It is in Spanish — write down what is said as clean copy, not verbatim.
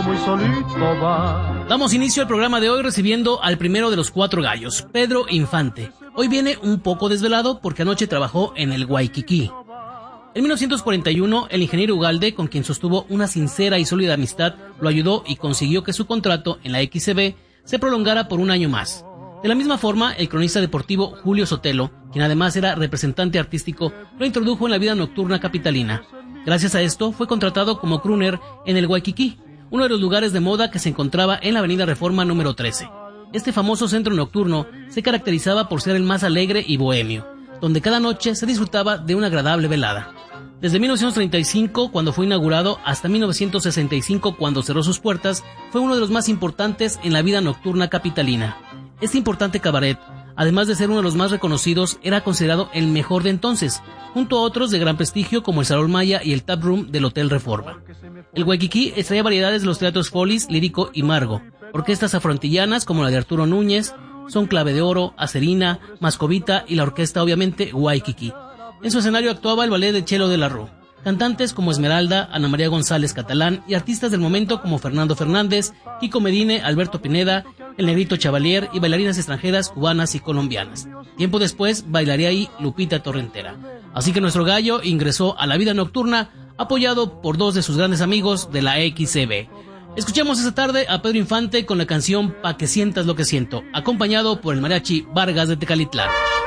muy solito va. Damos inicio al programa de hoy recibiendo al primero de los 4 gallos, Pedro Infante. Hoy viene un poco desvelado porque anoche trabajó en el Waikiki. En 1941, el ingeniero Ugalde, con quien sostuvo una sincera y sólida amistad, lo ayudó y consiguió que su contrato en la XCB se prolongara por un año más. De la misma forma, el cronista deportivo Julio Sotelo, quien además era representante artístico, lo introdujo en la vida nocturna capitalina. Gracias a esto, fue contratado como crooner en el Waikiki, uno de los lugares de moda que se encontraba en la avenida Reforma número 13. Este famoso centro nocturno se caracterizaba por ser el más alegre y bohemio, donde cada noche se disfrutaba de una agradable velada. Desde 1935, cuando fue inaugurado, hasta 1965, cuando cerró sus puertas, fue uno de los más importantes en la vida nocturna capitalina. Este importante cabaret, además de ser uno de los más reconocidos, era considerado el mejor de entonces, junto a otros de gran prestigio como el Salón Maya y el Tap Room del Hotel Reforma. El Waikiki extraía variedades de los teatros Follies, Lírico y Margo, orquestas afrontillanas como la de Arturo Núñez, Son Clave de Oro, Acerina, Mascovita y la orquesta obviamente Waikiki. En su escenario actuaba el ballet de Chelo de la Rue, cantantes como Esmeralda, Ana María González Catalán y artistas del momento como Fernando Fernández, Kiko Medine, Alberto Pineda, el Negrito Chavalier y bailarinas extranjeras cubanas y colombianas. Tiempo después bailaría ahí Lupita Torrentera. Así que nuestro gallo ingresó a la vida nocturna apoyado por 2 de sus grandes amigos de la XCB. Escuchamos esta tarde a Pedro Infante con la canción Pa' que sientas lo que siento, acompañado por el mariachi Vargas de Tecalitlán.